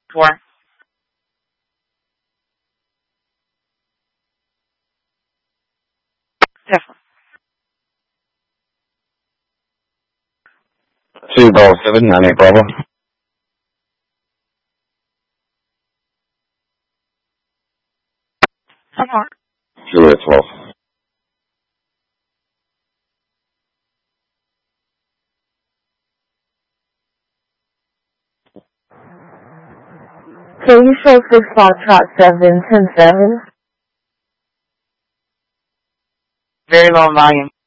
4. Definitely. 207, 98 Bravo. 1 more. Juliet 12. Can you show 6 Foxtrot 7, 10-7? Very low volume.